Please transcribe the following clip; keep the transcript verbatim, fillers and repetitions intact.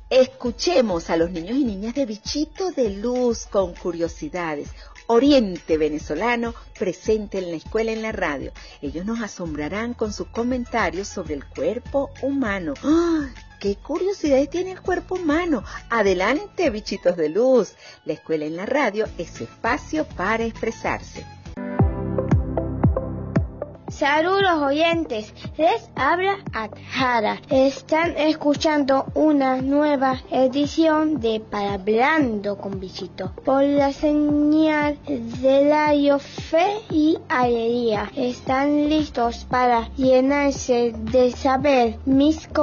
Escuchemos a los niños y niñas de Bichito de Luz con curiosidades. Oriente venezolano presente en la escuela en la radio. Ellos nos asombrarán con sus comentarios sobre el cuerpo humano. ¡Ah! ¡Qué curiosidades tiene el cuerpo humano! Adelante, Bichitos de Luz. La escuela en la radio es su espacio para expresarse. Saludos oyentes, les habla Adjara. Están escuchando una nueva edición de Parahablando con Bichito por la señal de Radio Fe y Alegría. ¿Están listos para llenarse de saber mis